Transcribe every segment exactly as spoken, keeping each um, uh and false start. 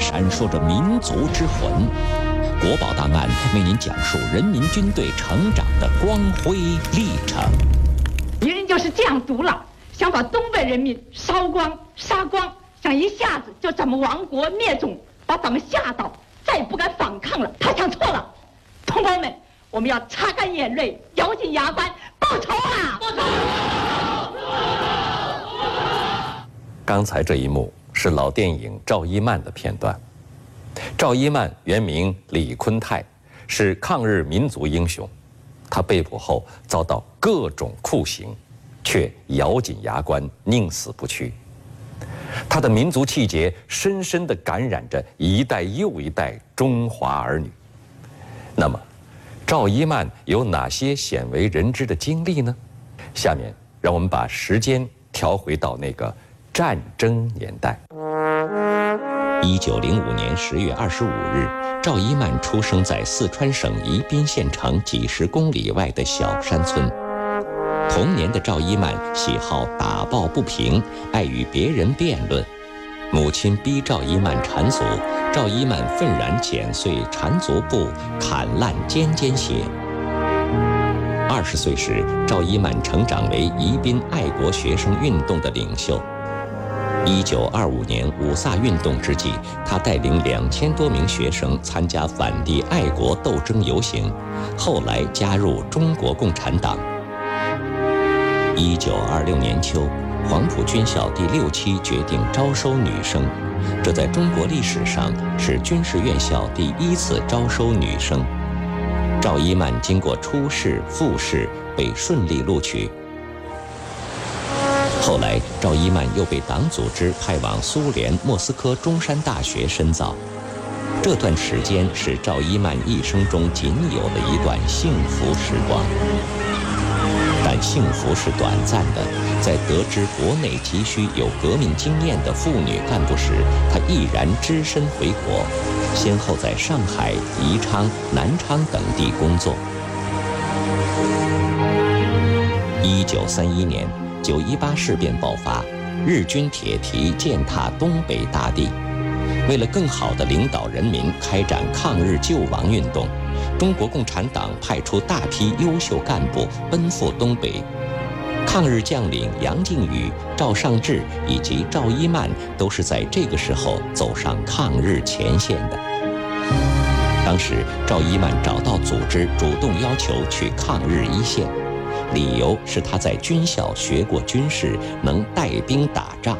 闪烁着民族之魂。国宝档案为您讲述人民军队成长的光辉历程。 敌人就是这样毒辣，想把东北人民烧光、杀光，想一下子就咱们亡国灭种，把咱们吓到，再也不敢反抗了。他想错了，同胞们，我们要擦干眼泪，咬紧牙关，报仇啊！报仇！ 刚才这一幕是老电影《赵一曼》的片段。赵一曼原名李坤泰，是抗日民族英雄。他被捕后遭到各种酷刑，却咬紧牙关，宁死不屈。他的民族气节深深地感染着一代又一代中华儿女。那么，赵一曼有哪些鲜为人知的经历呢？下面让我们把时间调回到那个战争年代。 一九零五年十月二十五日，赵一曼出生在四川省宜宾县城几十公里外的小山村。童年的赵一曼喜好打抱不平，爱与别人辩论。母亲逼赵一曼缠足，赵一曼愤然剪碎缠足布，砍烂尖尖鞋。二十岁时，赵一曼成长为宜宾爱国学生运动的领袖。一九二五年五卅运动之际，他带领两千多名学生参加反帝爱国斗争游行，后来加入中国共产党。一九二六年秋，黄埔军校第六期决定招收女生，这在中国历史上是军事院校第一次招收女生。赵一曼经过初试、复试，被顺利录取。后来，赵一曼又被党组织派往苏联莫斯科中山大学深造。这段时间是赵一曼一生中仅有的一段幸福时光。但幸福是短暂的，在得知国内急需有革命经验的妇女干部时，她毅然只身回国，先后在上海、宜昌、南昌等地工作。一九三一年。九一八事变爆发，日军铁蹄践踏东北大地。为了更好地领导人民开展抗日救亡运动，中国共产党派出大批优秀干部奔赴东北。抗日将领杨靖宇、赵尚志以及赵一曼都是在这个时候走上抗日前线的。当时，赵一曼找到组织，主动要求去抗日一线。理由是他在军校学过军事，能带兵打仗。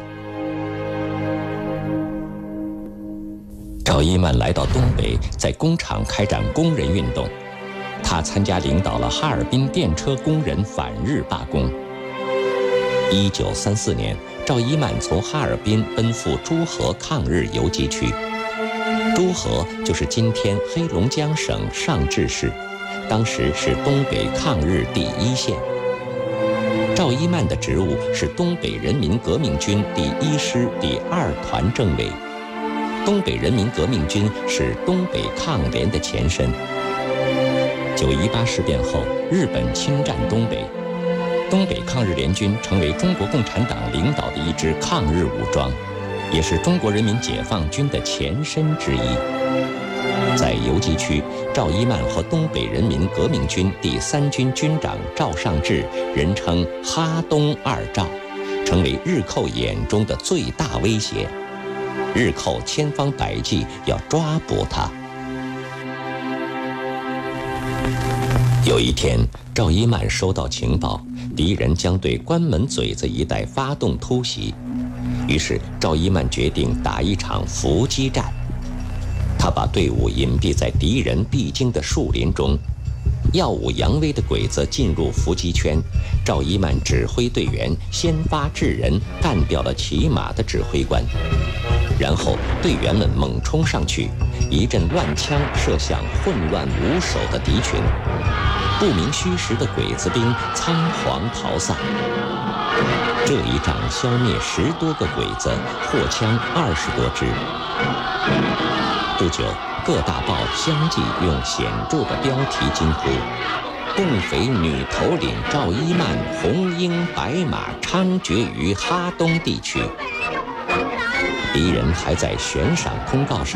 赵一曼来到东北，在工厂开展工人运动。他参加领导了哈尔滨电车工人反日罢工。一九三四年，赵一曼从哈尔滨奔赴诸河抗日游击区。诸河就是今天黑龙江省尚志市。当时是东北抗日第一线。赵一曼的职务是东北人民革命军第一师第二团政委。东北人民革命军是东北抗联的前身。九一八事变后，日本侵占东北，东北抗日联军成为中国共产党领导的一支抗日武装，也是中国人民解放军的前身之一。在游击区，赵一曼和东北人民革命军第三军军长赵尚志，人称“哈东二赵”，成为日寇眼中的最大威胁。日寇千方百计要抓捕他。有一天，赵一曼收到情报，敌人将对关门嘴子一带发动突袭，于是赵一曼决定打一场伏击战。他把队伍隐蔽在敌人必经的树林中，耀武扬威的鬼子进入伏击圈，赵一曼指挥队员先发制人，干掉了骑马的指挥官。然后队员们猛冲上去，一阵乱枪射向混乱无首的敌群，不明虚实的鬼子兵仓皇逃散。这一仗消灭十多个鬼子，获枪二十多支。不久，各大报相继用显著的标题惊呼：“共匪女头领赵一曼红缨白马猖獗于哈东地区。”敌人还在悬赏通告上